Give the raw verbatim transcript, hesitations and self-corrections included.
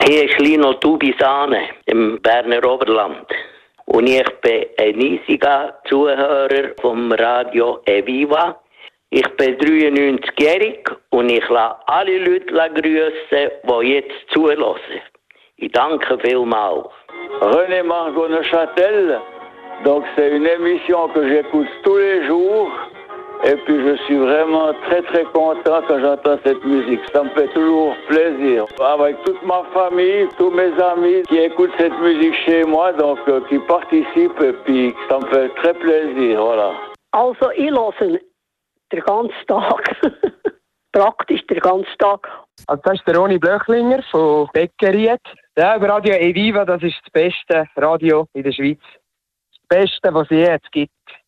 Hier ist Lino Tubisane im Berner Oberland. Und ich bin ein riesiger Zuhörer vom Radio Eviva. Ich bin dreiundneunzigjährig und ich lasse alle Leute grüßen, die jetzt zuhören. Ich danke vielmals. René Margot Neuchâtel, donc c'est une émission que j'écoute tous les jours. Et puis je suis vraiment très très content quand j'entends cette musique. Ça me fait toujours plaisir. Avec toute ma famille, tous mes amis qui écoutent cette musique chez moi, donc euh, qui participent, et puis ça me fait très plaisir, voilà. Also ich höre den ganzen Tag. Praktisch den ganzen Tag. Also das ist der Roni Blöchlinger von Beckeriet. Ja, Radio Eviva, das ist das beste Radio in der Schweiz. Das Beste, was es je jetzt gibt.